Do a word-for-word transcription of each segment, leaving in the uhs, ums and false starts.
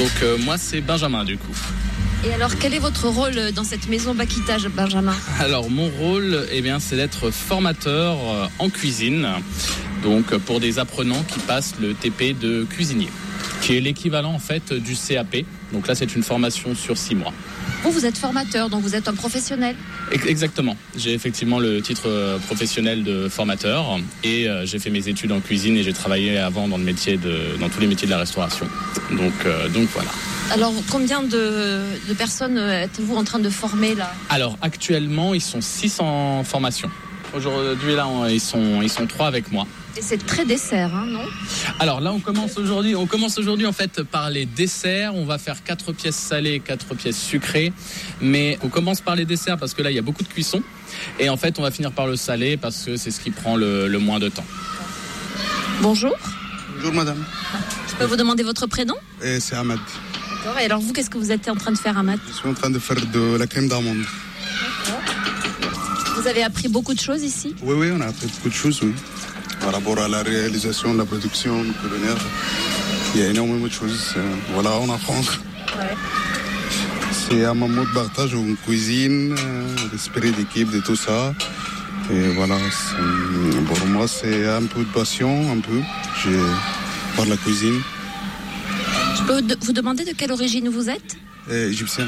Donc euh, moi c'est Benjamin du coup. Et alors quel est votre rôle dans cette maison Bakita, Benjamin? Alors mon rôle eh bien, c'est d'être formateur en cuisine, donc pour des apprenants qui passent le T P de cuisinier, qui est l'équivalent en fait du C A P. Donc là c'est une formation sur six mois. Vous, vous êtes formateur, donc vous êtes un professionnel. Exactement. J'ai effectivement le titre professionnel de formateur et euh, j'ai fait mes études en cuisine et j'ai travaillé avant dans le métier de, dans tous les métiers de la restauration. Donc, euh, donc voilà. Alors, combien de, de personnes êtes-vous en train de former là? Alors, actuellement, ils sont six en formation. Aujourd'hui, là, ils sont, ils sont trois avec moi. Et c'est très dessert, hein, non? Alors là, on commence aujourd'hui. On commence aujourd'hui en fait par les desserts. On va faire quatre pièces salées, quatre pièces sucrées. Mais on commence par les desserts parce que là, il y a beaucoup de cuisson. Et en fait, on va finir par le salé parce que c'est ce qui prend le, le moins de temps. Bonjour. Bonjour madame. Je peux vous demander votre prénom? Et c'est Ahmed. D'accord. Et alors vous, qu'est-ce que vous êtes en train de faire, Ahmed? Je suis en train de faire de la crème d'amande. D'accord. Vous avez appris beaucoup de choses ici? Oui, oui, on a appris beaucoup de choses, oui. Par rapport à la réalisation de la production culinaire, il y a énormément de choses. Voilà, on apprend. Ouais. C'est un moment de partage, on cuisine, l'esprit d'équipe, de tout ça. Et voilà, pour moi, c'est un peu de passion, un peu, j'ai, par la cuisine. Je peux vous demander de quelle origine vous êtes? Et égyptienne.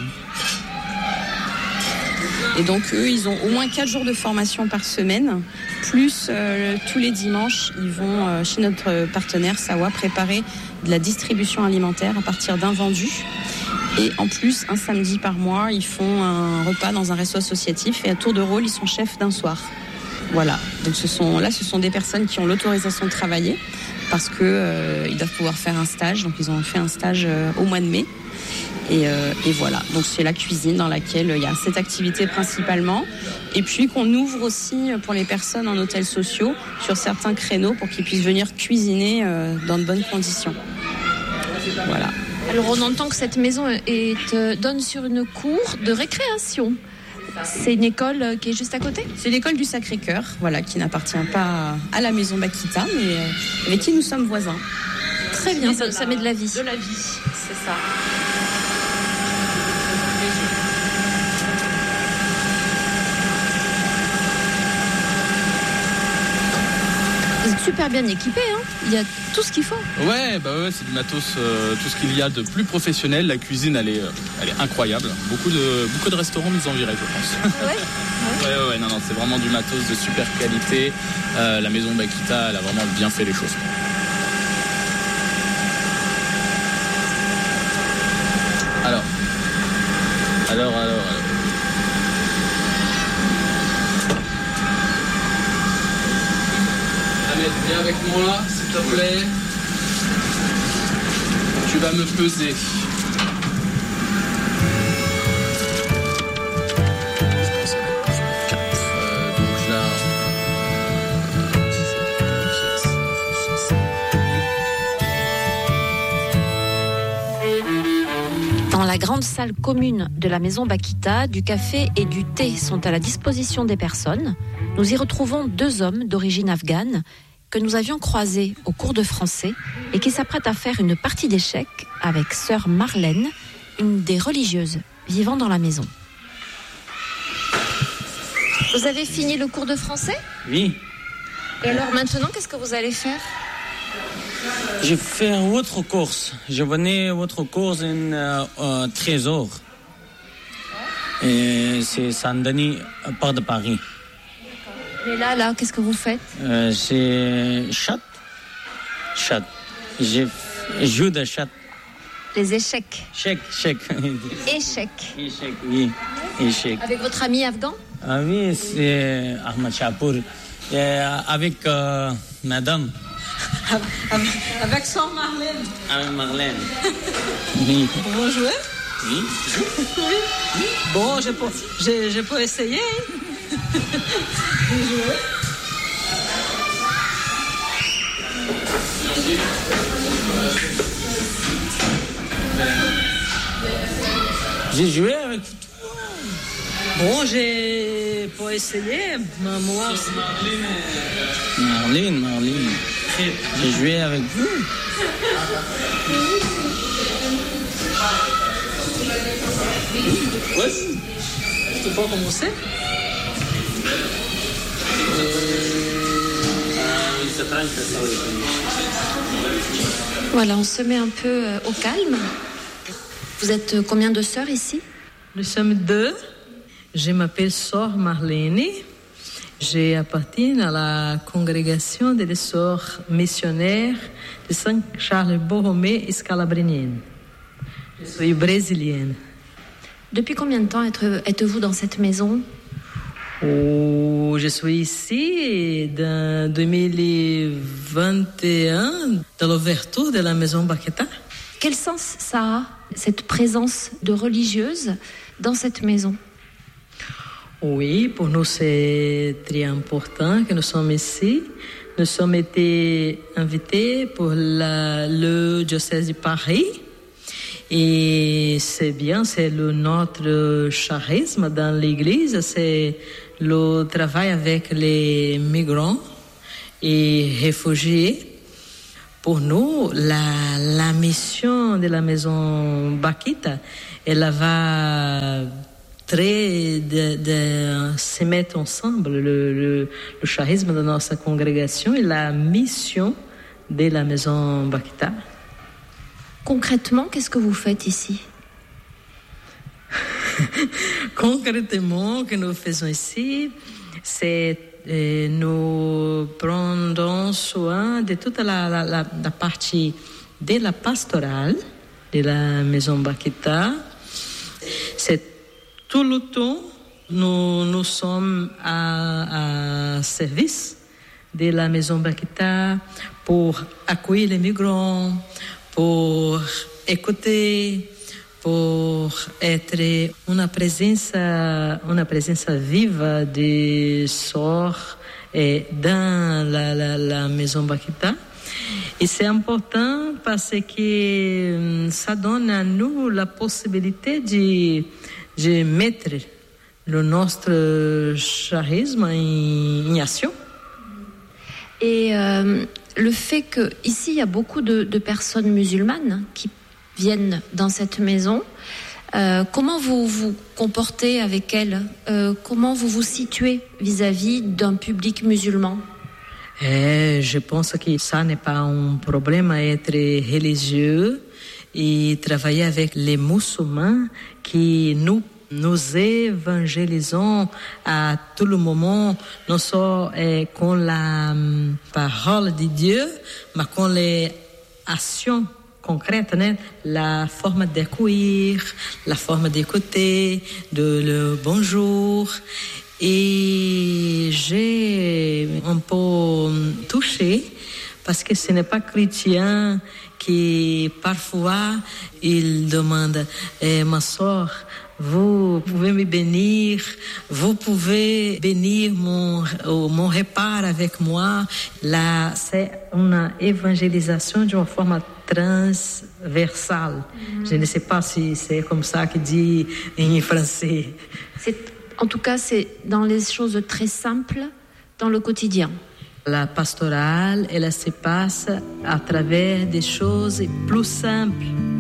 Et donc, eux, ils ont au moins quatre jours de formation par semaine. Plus, euh, tous les dimanches, ils vont euh, chez notre partenaire Sawa préparer de la distribution alimentaire à partir d'invendus. Et en plus, un samedi par mois, ils font un repas dans un resto associatif. Et à tour de rôle, ils sont chefs d'un soir. Voilà. Donc, ce sont, là, ce sont des personnes qui ont l'autorisation de travailler parce que euh, ils doivent pouvoir faire un stage. Donc, ils ont fait un stage euh, au mois de mai. Et, euh, et voilà, donc c'est la cuisine dans laquelle il y a cette activité principalement. Et puis qu'on ouvre aussi pour les personnes en hôtels sociaux sur certains créneaux pour qu'ils puissent venir cuisiner euh, dans de bonnes conditions. Voilà. Alors on entend que cette maison est, euh, donne sur une cour de récréation. C'est une école qui est juste à côté? C'est l'école du Sacré-Cœur, voilà, qui n'appartient pas à la maison Bakita, mais avec qui nous sommes voisins. Très bien, ça, ça met de la vie. De la vie, c'est ça. Vous êtes super bien équipés, hein. Il y a tout ce qu'il faut. Ouais, bah ouais, c'est du matos, euh, tout ce qu'il y a de plus professionnel. La cuisine, elle est, euh, elle est incroyable. Beaucoup de, beaucoup de restaurants nous enviraient, je pense. Ouais. Ouais, ouais, ouais, non, non, c'est vraiment du matos de super qualité. Euh, la maison Bakita, elle a vraiment bien fait les choses. Alors, alors, alors, alors. Ahmed, viens avec moi, s'il te plaît. Tu vas me peser. Dans la grande salle commune de la maison Bakita, du café et du thé sont à la disposition des personnes. Nous y retrouvons deux hommes d'origine afghane que nous avions croisés au cours de français et qui s'apprêtent à faire une partie d'échecs avec sœur Marlène, une des religieuses vivant dans la maison. Vous avez fini le cours de français? Oui. Et alors maintenant, qu'est-ce que vous allez faire? Je fais autre course. Je venais autre course en euh, euh, Trésor. Et c'est Saint-Denis, part de Paris. Mais là, là, qu'est-ce que vous faites? Euh, c'est chat. Chat. Je joue de chat. Les échecs. Chèque, chèque. Échecs. Échec, oui. Échec. Avec votre ami afghan? Ah oui, c'est Ahmad Chapour. Et avec euh, madame. Avec, avec sœur Marlène. Avec Marlène. Oui. Bon joueur? Oui. Oui. Bon, je peux, je, je peux essayer. J'ai joué avec toi. Bon, j'ai pas essayé, mais moi aussi. Marlène, Marlène. J'ai joué avec vous. Ouais. Tu peux commencer? Voilà, on se met un peu au calme. Vous êtes combien de sœurs ici? Nous sommes deux. Je m'appelle Sœur Marlène. J'appartiens à la congrégation des sœurs missionnaires de Saint-Charles-Borromée et Scalabrinienne. Je suis brésilienne. Depuis combien de temps êtes-vous dans cette maison? Oh, je suis ici en deux mille vingt et un, dans l'ouverture de la maison Baqueta. Quel sens ça a, cette présence de religieuses dans cette maison? Oui, pour nous c'est très important que nous sommes ici. Nous sommes été invités pour la, le diocèse de Paris. Et c'est bien, c'est le, notre charisme dans l'église, c'est le travail avec les migrants et réfugiés. Pour nous, la, la mission de la maison Baquita, elle va très de, de se mettre ensemble, le, le, le charisme de notre congrégation et la mission de la maison Baquita. Concrètement, qu'est-ce que vous faites ici? Concrètement, ce que nous faisons ici, c'est euh, nous prenons soin de toute la, la, la, la partie de la pastorale de la maison Baqueta. C'est tout le temps, nous, nous sommes à, à service de la maison Baqueta pour accueillir les migrants, pour écouter, pour être une présence, une présence vive des sœurs dans la, la, la maison Baqueta. Et c'est important parce que ça donne à nous la possibilité de, de mettre le notre charisme en, en action. Et euh, le fait qu'ici, il y a beaucoup de, de personnes musulmanes qui viennent dans cette maison, euh, comment vous vous comportez avec elles? euh, Comment vous vous situez vis-à-vis d'un public musulman? Et je pense que ça n'est pas un problème à être religieux et travailler avec les musulmans qui nous Nous évangélisons à tout le moment, non seulement avec la parole de Dieu, mais avec les actions concrètes, la forme d'accueillir, la forme d'écouter, de le bonjour. Et j'ai un peu touché parce que ce n'est pas chrétien qui parfois il demande eh, ma sœur, vous pouvez me bénir, vous pouvez bénir mon, mon repas avec moi. Là, c'est une évangélisation d'une forme transversale. Mmh. Je ne sais pas si c'est comme ça que dit en français. C'est, en tout cas, c'est dans les choses très simples, dans le quotidien. La pastorale, elle se passe à travers des choses plus simples.